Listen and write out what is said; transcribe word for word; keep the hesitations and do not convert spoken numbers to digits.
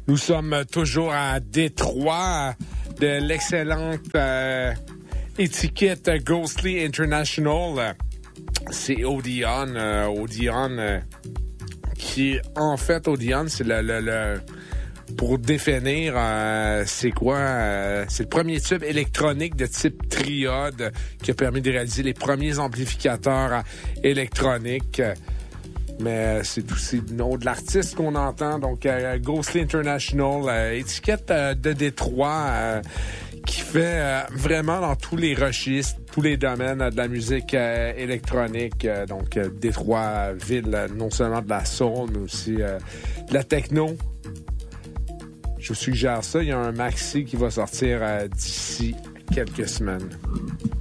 Nous sommes toujours à Détroit de l'excellente euh, étiquette Ghostly International. C'est Odeon. Euh, Odeon euh, qui, en fait, Odeon, c'est le... le, le pour définir, euh, c'est quoi? Euh, c'est le premier tube électronique de type triode qui a permis de réaliser les premiers amplificateurs euh, électroniques. Mais c'est aussi le nom de l'artiste qu'on entend. Donc, euh, Ghostly International, euh, étiquette euh, de Détroit euh, qui fait euh, vraiment dans tous les registres, tous les domaines euh, de la musique euh, électronique. Euh, donc, euh, Détroit, ville euh, non seulement de la soul, mais aussi euh, de la techno. Je vous suggère ça. Il y a un maxi qui va sortir euh, d'ici quelques semaines.